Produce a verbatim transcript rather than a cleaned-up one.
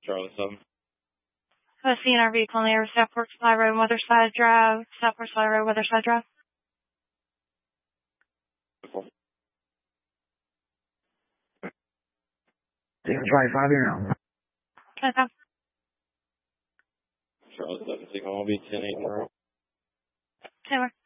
Charlie seven. A C N R vehicle on the area of Southport Supply Road, Weatherside Drive, Southport Supply Road, Weatherside Drive. twenty-five here now. Okay. Charlie seven, Signal will be ten eight in a row. Taylor.